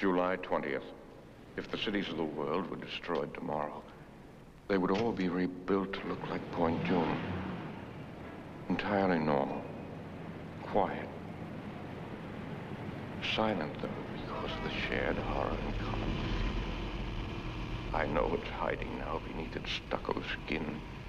July 20th. If the cities of the world were destroyed tomorrow, they would all be rebuilt to look like Point June. Entirely normal. Quiet. Silent, though, because of the shared horror in common. I know it's hiding now beneath its stucco skin.